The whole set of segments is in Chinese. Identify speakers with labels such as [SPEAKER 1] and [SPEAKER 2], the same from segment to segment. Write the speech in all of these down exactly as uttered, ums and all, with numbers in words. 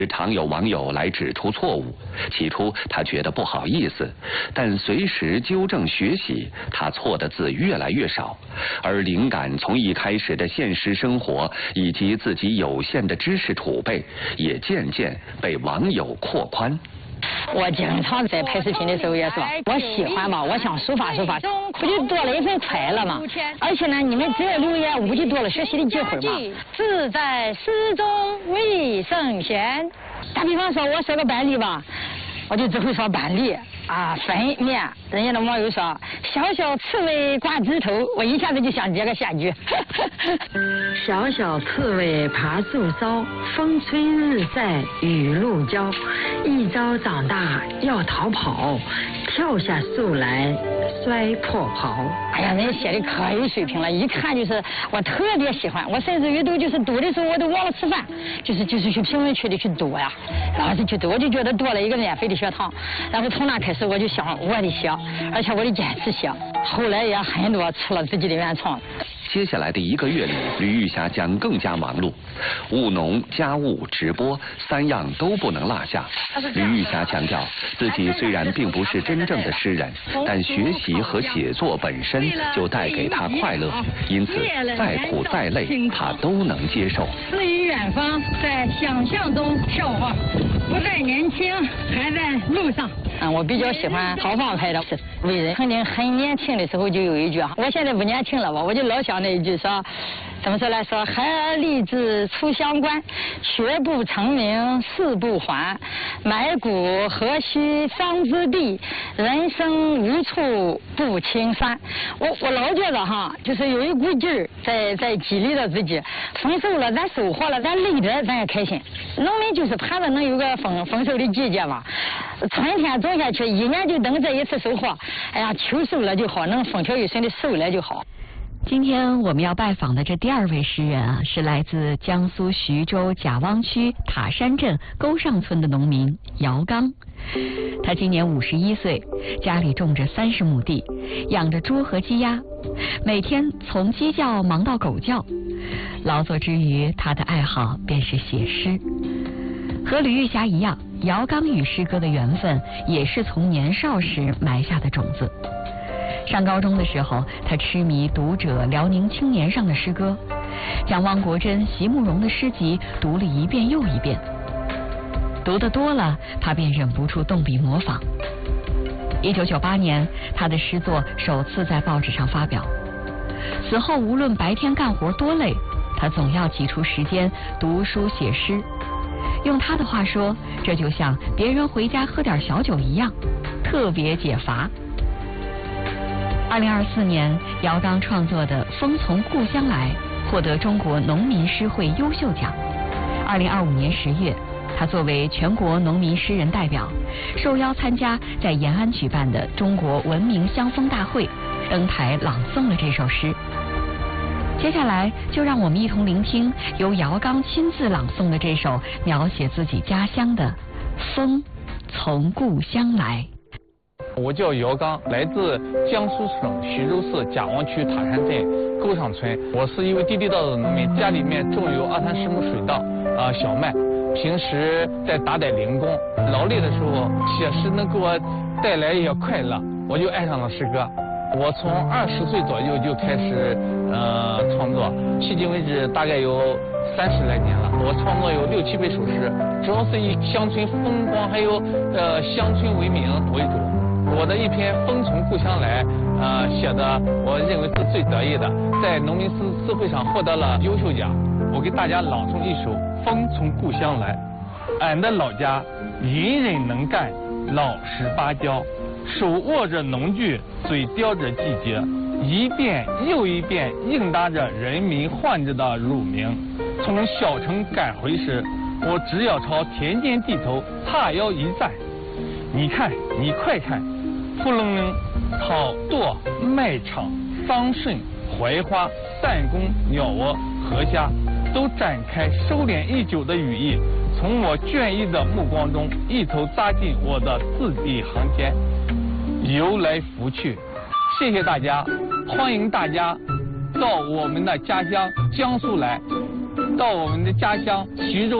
[SPEAKER 1] 常有网友来指出错误，起初他觉得不好意思，但随时纠正学习，他错的字越来越少，而灵感从一开始的现实生活以及自己有限的知识储备，也渐渐被网友扩宽。
[SPEAKER 2] 我经常在拍视频的时候也说，我喜欢嘛，我想抒发抒发，不就多了一份快乐嘛？而且呢，你们只要留言，我不就多了学习的机会嘛？志在诗中未圣贤。打比方说，我说个班例吧，我就只会说班例啊，分面。人家的网友说，小小刺猬挂枝头，我一下子就想接个下句。
[SPEAKER 3] 小小刺猬爬树梢，风吹日晒雨露浇。一朝长大要逃跑，跳下树来摔破袍。
[SPEAKER 2] 哎呀，人家写的可有水平了，一看就是我特别喜欢。我甚至于都就是读的时候我都忘了吃饭，就是就是去评论区里去读呀，然后就去读，我就觉得多了一个免费的学堂。然后从那开始我就想我得写，而且我得坚持写。后来也很多吃了自己的原创。
[SPEAKER 1] 接下来的一个月里，吕玉霞将更加忙碌，务农、家务、直播三样都不能落下。吕玉霞强调，自己虽然并不是真正的诗人，但学习和写作本身就带给她快乐，因此再苦再累，她都能接受。
[SPEAKER 2] 诗与远方，在想象中笑话，不再年轻，还在路上。嗯，我比较喜欢豪放派的为人，肯定很年轻的时候就有一句啊，我现在不年轻了吧，我就老想那一句说，怎么说来说，孩儿立志出乡关，学不成名誓不还，埋骨何须桑枝地，人生无处不青山。我我老觉得哈，就是有一股劲儿在在激励着自己，丰收了咱收获了，咱累着咱也开心。农民就是盼着能有个丰丰收的季节嘛，春天种下去，一年就等这一次收获。哎呀，秋收了就好，能风调雨顺的收了就好。
[SPEAKER 4] 今天我们要拜访的这第二位诗人啊，是来自江苏徐州贾汪区塔山镇沟上村的农民姚刚。他今年五十一岁，家里种着三十亩地，养着猪和鸡鸭，每天从鸡叫忙到狗叫。劳作之余，他的爱好便是写诗。和吕玉霞一样，姚刚与诗歌的缘分也是从年少时埋下的种子。上高中的时候，他痴迷《读者》《辽宁青年》上的诗歌，将汪国真、席慕容的诗集读了一遍又一遍。读得多了，他便忍不住动笔模仿。一九九八年，他的诗作首次在报纸上发表。此后，无论白天干活多累，他总要挤出时间读书写诗。用他的话说，这就像别人回家喝点小酒一样，特别解乏。二零二四年，姚刚创作的《风从故乡来》获得中国农民诗会优秀奖。二零二五年十月，他作为全国农民诗人代表，受邀参加在延安举办的中国文明乡风大会，登台朗诵了这首诗。接下来，就让我们一同聆听由姚刚亲自朗诵的这首描写自己家乡的《风从故乡来》。
[SPEAKER 5] 我叫姚刚，来自江苏省徐州市贾汪区塔山镇沟上村。我是一位地地道道的农民，家里面种有二三十亩水稻，啊、呃、小麦。平时在打点零工，劳累的时候写诗能给我带来一些快乐，我就爱上了诗歌。我从二十岁左右就开始呃创作，迄今为止大概有三十来年了。我创作有六七百首诗，主要是以乡村风光还有呃乡村为名为主。我的一篇《风从故乡来》呃写的，我认为是最得意的，在农民诗诗会上获得了优秀奖。我给大家朗诵一首《风从故乡来》。俺的老家隐忍能干，老实巴交，手握着农具，嘴叼着季节，一遍又一遍应答着人民唤着的乳名。从小城赶回时，我只要朝田间地头叉腰一站，你看，你快看，扑棱棱，草垛、麦场、桑葚、槐花、弹弓、鸟窝、河虾，都展开收敛已久的羽翼，从我倦意的目光中一头扎进我的字里行间，游来拂去。谢谢大家，欢迎大家到我们的家乡江苏来，到我们的家乡徐州来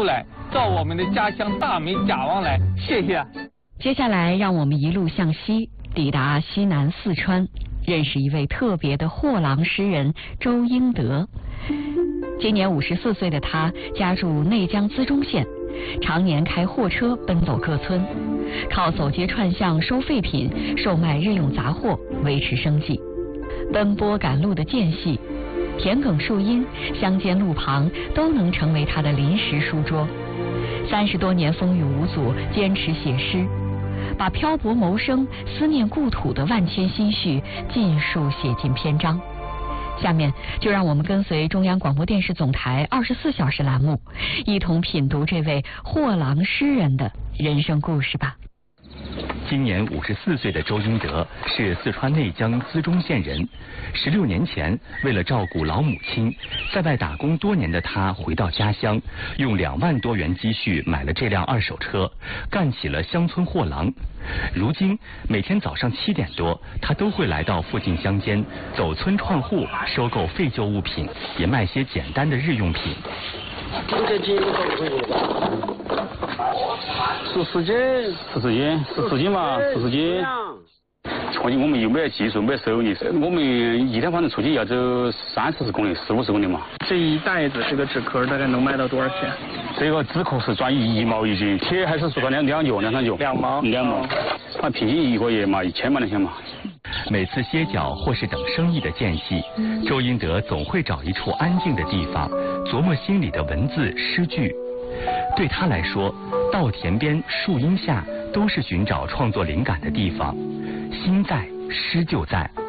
[SPEAKER 5] 到我们的家乡大美甲王来，谢谢。
[SPEAKER 4] 接下来，让我们一路向西，抵达西南四川，认识一位特别的货郎诗人周英德。今年五十四岁的他，家住内江资中县，常年开货车奔走各村，靠走街串巷收废品、售卖日用杂货维持生计。奔波赶路的间隙，田埂树荫、乡间路旁都能成为他的临时书桌。三十多年风雨无阻，坚持写诗，把漂泊谋生、思念故土的万千心绪尽数写进篇章。下面就让我们跟随中央广播电视总台二十四小时栏目，一同品读这位货郎诗人的人生故事吧。
[SPEAKER 6] 今年五十四岁的周英德是四川内江资中县人。十六年前，为了照顾老母亲，在外打工多年的他回到家乡，用两万多元积蓄买了这辆二手车，干起了乡村货郎。如今每天早上七点多，他都会来到附近乡间，走村串户，收购废旧物品，也卖些简单的日用品。
[SPEAKER 7] 这个斤多少块钱？十四斤，十四斤，十四斤嘛，十四斤。确实我们又没有技术，没有手艺，我们一天反正出去要走三四十公里、四五十公里嘛。
[SPEAKER 8] 这一袋子这个纸壳大概能卖到多少钱？
[SPEAKER 7] 这个纸壳是赚一毛一斤，铁还是说两两角、两三角？
[SPEAKER 8] 两毛。
[SPEAKER 7] 两毛。啊，平均一个月嘛，一千嘛两千嘛。
[SPEAKER 6] 每次歇脚或是等生意的间隙，周英德总会找一处安静的地方，琢磨心里的文字诗句。对他来说，稻田边、树荫下都是寻找创作灵感的地方。心在，诗就在，